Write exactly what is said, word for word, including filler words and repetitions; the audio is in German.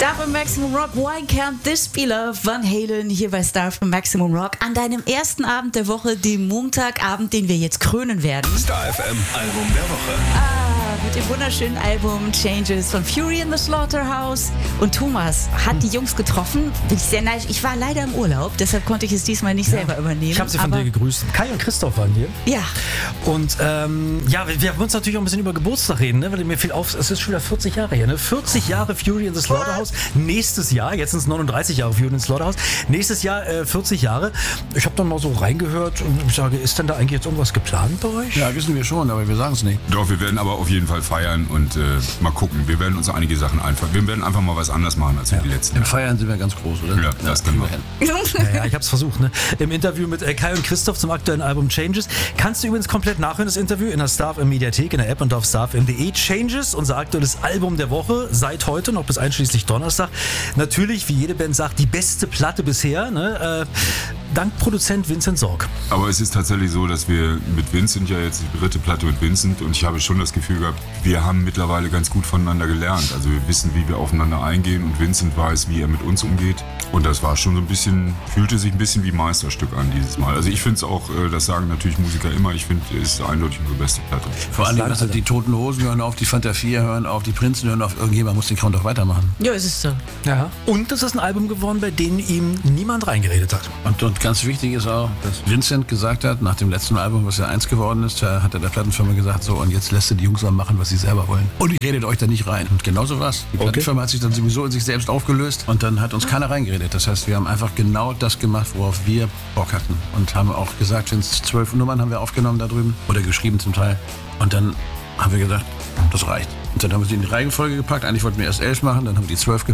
Star F M Maximum Rock, Why Can't This Be Love? Van Halen hier bei Star F M Maximum Rock an deinem ersten Abend der Woche, dem Montagabend, den wir jetzt krönen werden. Star F M Album der Woche. Ah, mit dem wunderschönen Album Changes von Fury in the Slaughterhouse. Und Thomas hat die Jungs getroffen. Bin ich sehr neidisch. Ich war leider im Urlaub, deshalb konnte ich es diesmal nicht ja. selber übernehmen. Ich habe sie von dir gegrüßt. Kai und Christoph waren hier. Ja. Und ähm, ja, wir, wir haben uns natürlich auch ein bisschen über Geburtstag reden, ne? Weil mir fiel auf, es ist schon wieder vierzig Jahre her, ne? vierzig Jahre Fury in the Slaughterhouse. Nächstes Jahr, jetzt sind es neununddreißig Jahre Fury in the Slaughterhouse. Nächstes Jahr äh, vierzig Jahre. Ich habe dann mal so reingehört und ich sage, ist denn da eigentlich jetzt irgendwas geplant bei euch? Ja, wissen wir schon, aber wir sagen es nicht. Doch, wir werden aber auf jeden Fall feiern und äh, mal gucken. Wir werden uns einige Sachen einfach, wir werden einfach mal was anders machen als ja. die letzten. Im Feiern sind wir ganz groß, oder? Ja, das ja, können wir. Ja, ja, ich habe es versucht, ne? Im Interview mit äh, Kai und Christoph zum aktuellen Album Changes. Kannst du übrigens komplett nachhören, das Interview, in der Star F M Mediathek, in der App und auf star f m punkt d e. Changes, unser aktuelles Album der Woche, seit heute noch bis einschließlich Donnerstag. Natürlich, wie jede Band sagt, die beste Platte bisher, ne? Äh, dank Produzent Vincent Sorg. Aber es ist tatsächlich so, dass wir mit Vincent ja jetzt die dritte Platte mit Vincent und ich habe schon das Gefühl gehabt, wir haben mittlerweile ganz gut voneinander gelernt. Also wir wissen, wie wir aufeinander eingehen und Vincent weiß, wie er mit uns umgeht. Und das war schon so ein bisschen, fühlte sich ein bisschen wie Meisterstück an dieses Mal. Also ich finde es auch, das sagen natürlich Musiker immer, ich finde, es ist eindeutig unsere beste Platte. Vor allem, dass die Toten Hosen hören auf, die Fanta vier hören auf, die Prinzen hören auf, irgendjemand muss den Count auch weitermachen. Ja, es ist so. Ja. Und es ist ein Album geworden, bei dem ihm niemand reingeredet hat. Und, und ganz wichtig ist auch, dass Vincent gesagt hat, nach dem letzten Album, was ja eins geworden ist, da hat er der Plattenfirma gesagt, so, und jetzt lässt er die Jungs mal machen, was sie selber wollen. Und ich redet euch da nicht rein. Und genauso war's. Die okay. Plattenfirma hat sich dann sowieso in sich selbst aufgelöst und dann hat uns keiner reingeredet. Das heißt, wir haben einfach genau das gemacht, worauf wir Bock hatten. Und haben auch gesagt, wenn es zwölf Nummern haben wir aufgenommen da drüben oder geschrieben zum Teil. Und dann haben wir gesagt, das reicht. Und dann haben wir sie in die Reihenfolge gepackt. Eigentlich wollten wir erst elf machen, dann haben wir die zwölf gemacht.